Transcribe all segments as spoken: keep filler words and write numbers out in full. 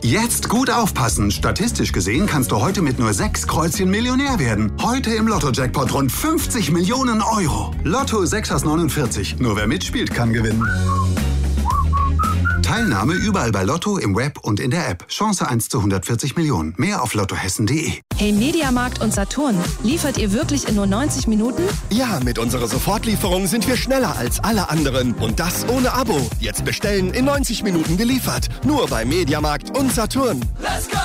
Jetzt gut aufpassen. Statistisch gesehen kannst du heute mit nur sechs Kreuzchen Millionär werden. Heute im Lotto-Jackpot rund fünfzig Millionen Euro. Lotto sechs aus neunundvierzig. Nur wer mitspielt, kann gewinnen. Teilnahme überall bei Lotto, im Web und in der App. Chance eins zu hundertvierzig Millionen. Mehr auf lottohessen punkt de. Hey Mediamarkt und Saturn, liefert ihr wirklich in nur neunzig Minuten? Ja, mit unserer Sofortlieferung sind wir schneller als alle anderen. Und das ohne Abo. Jetzt bestellen, in neunzig Minuten geliefert. Nur bei Mediamarkt und Saturn. Let's go!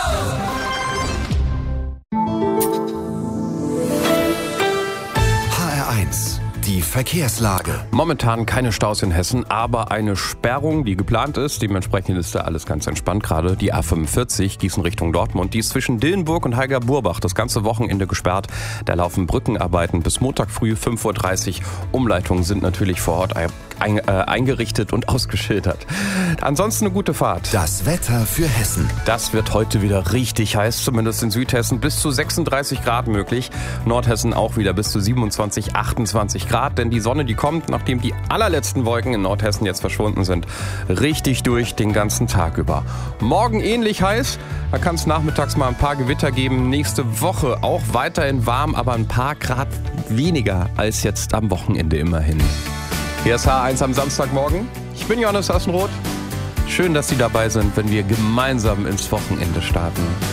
H R eins. Die Verkehrslage. Momentan keine Staus in Hessen, aber eine Sperrung, die geplant ist. Dementsprechend ist da alles ganz entspannt gerade. Die A fünfundvierzig, Gießen Richtung Dortmund, die ist zwischen Dillenburg und Heiger-Burbach das ganze Wochenende gesperrt. Da laufen Brückenarbeiten bis Montag früh fünf Uhr dreißig. Umleitungen sind natürlich vor Ort ein, äh, eingerichtet und ausgeschildert. Ansonsten eine gute Fahrt. Das Wetter für Hessen. Das wird heute wieder richtig heiß, zumindest in Südhessen. Bis zu sechsunddreißig Grad möglich. Nordhessen auch wieder bis zu siebenundzwanzig, achtundzwanzig Grad. Denn die Sonne, die kommt, nachdem die allerletzten Wolken in Nordhessen jetzt verschwunden sind, richtig durch den ganzen Tag über. Morgen ähnlich heiß. Da kann es nachmittags mal ein paar Gewitter geben. Nächste Woche auch weiterhin warm, aber ein paar Grad weniger als jetzt am Wochenende immerhin. Hier ist H eins am Samstagmorgen. Ich bin Johannes Hassenroth. Schön, dass Sie dabei sind, wenn wir gemeinsam ins Wochenende starten.